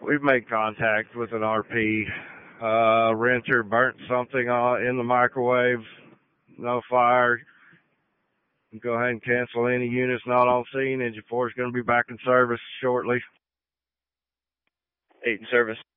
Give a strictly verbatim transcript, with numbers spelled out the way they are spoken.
We've made contact with an R P. Uh, renter burnt something uh, in the microwave. No fire. Go ahead and cancel any units not on scene. Engine four is going to be back in service shortly. Eight in service.